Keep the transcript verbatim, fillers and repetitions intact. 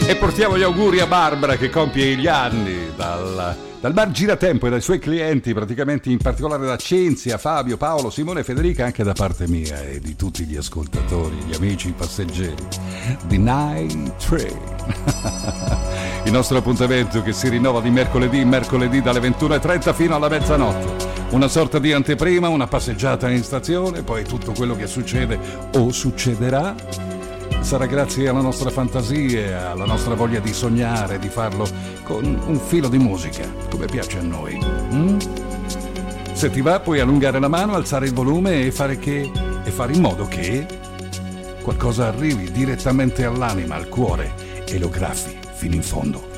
E portiamo gli auguri a Barbara che compie gli anni dal, dal bar Giratempo e dai suoi clienti, praticamente in particolare da Cinzia, Fabio, Paolo, Simone e Federica, anche da parte mia e di tutti gli ascoltatori, gli amici, i passeggeri di Night Train. Il nostro appuntamento che si rinnova di mercoledì in mercoledì dalle ventuno e trenta fino alla mezzanotte. Una sorta di anteprima, una passeggiata in stazione, poi tutto quello che succede o succederà sarà grazie alla nostra fantasia e alla nostra voglia di sognare, di farlo con un filo di musica, come piace a noi. Mm? Se ti va puoi allungare la mano, alzare il volume e fare che e fare in modo che qualcosa arrivi direttamente all'anima, al cuore e lo graffi fino in fondo.